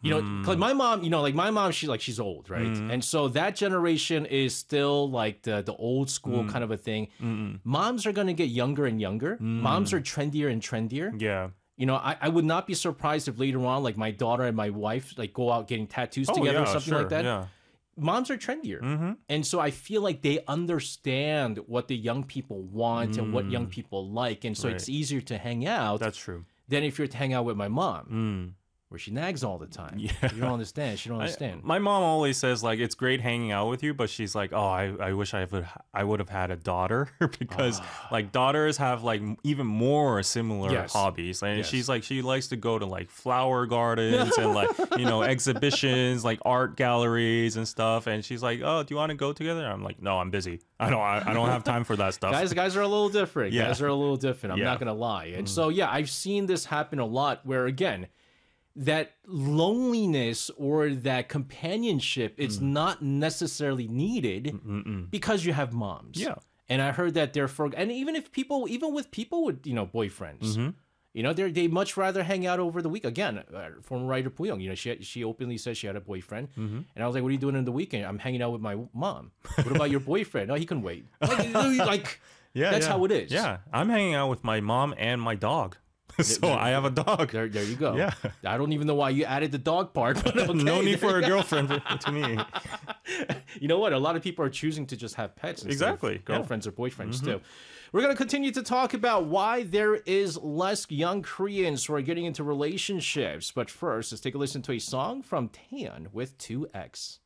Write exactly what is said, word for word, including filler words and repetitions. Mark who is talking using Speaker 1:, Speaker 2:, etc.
Speaker 1: You know, mm. like my mom, you know, like my mom, she like she's old, right? Mm. And so that generation is still like the the old school mm. kind of a thing. Mm-mm. Moms are going to get younger and younger. Mm. Moms are trendier and trendier.
Speaker 2: Yeah.
Speaker 1: You know, I, I would not be surprised if later on, like my daughter and my wife, like go out getting tattoos
Speaker 2: oh,
Speaker 1: together
Speaker 2: yeah,
Speaker 1: or something
Speaker 2: sure,
Speaker 1: like that.
Speaker 2: Yeah.
Speaker 1: Moms are trendier.
Speaker 2: Mm-hmm.
Speaker 1: And so I feel like they understand what the young people want mm. and what young people like. And so right. it's easier to hang out.
Speaker 2: That's true.
Speaker 1: Than if you're to hang out with my mom.
Speaker 2: Mm.
Speaker 1: Where she nags all the time.
Speaker 2: Yeah.
Speaker 1: You don't understand. She don't understand.
Speaker 2: I, my mom always says like it's great hanging out with you, but she's like, oh, I, I wish I would I would have had a daughter because oh. like daughters have like even more similar yes. hobbies. And yes. she's like she likes to go to like flower gardens and like you know exhibitions, like art galleries and stuff. And she's like, oh, do you want to go together? I'm like, no, I'm busy. I don't I, I don't have time for that stuff.
Speaker 1: guys, guys are a little different.
Speaker 2: Yeah.
Speaker 1: Guys are a little different. I'm
Speaker 2: yeah.
Speaker 1: not gonna lie. And mm. so yeah, I've seen this happen a lot. Where again. That loneliness or that companionship it's mm. not necessarily needed Mm-mm. because you have moms.
Speaker 2: Yeah.
Speaker 1: And I heard that they're for and even if people even with people with, you know, boyfriends,
Speaker 2: mm-hmm.
Speaker 1: you know, they they much rather hang out over the week. Again, uh, former writer Puyong, you know, she she openly said she had a boyfriend. Mm-hmm. And I was like, what are you doing in the weekend? I'm hanging out with my mom. What about your boyfriend? No, he can wait. Like, like
Speaker 2: yeah,
Speaker 1: that's
Speaker 2: yeah.
Speaker 1: how it is.
Speaker 2: Yeah. I'm hanging out with my mom and my dog. So there, I have a dog.
Speaker 1: There, there you go.
Speaker 2: Yeah.
Speaker 1: I don't even know why you added the dog part. But okay.
Speaker 2: No need for a girlfriend to me.
Speaker 1: You know what? A lot of people are choosing to just have pets instead
Speaker 2: exactly.
Speaker 1: of girlfriends yeah. or boyfriends
Speaker 2: mm-hmm.
Speaker 1: too. We're going to continue to talk about why there is less young Koreans who are getting into relationships. But first, let's take a listen to a song from Taeyeon with two X.